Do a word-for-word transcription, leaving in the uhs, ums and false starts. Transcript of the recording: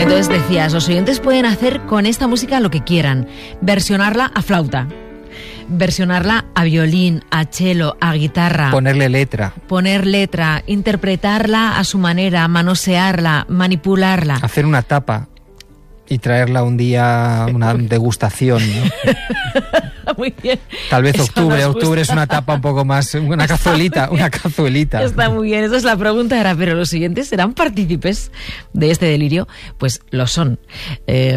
Entonces decías, los oyentes pueden hacer con esta música lo que quieran. Versionarla a flauta, versionarla a violín, a cello, a guitarra. Ponerle letra. Poner letra, interpretarla a su manera, manosearla, manipularla. Hacer una tapa y traerla un día a una degustación, ¿no? Muy bien. Tal vez Eso octubre, nos octubre gusta. es una tapa un poco más, una cazuelita, una cazuelita. Está muy bien, esa es la pregunta, era, pero los siguientes serán partícipes de este delirio, pues lo son. Eh,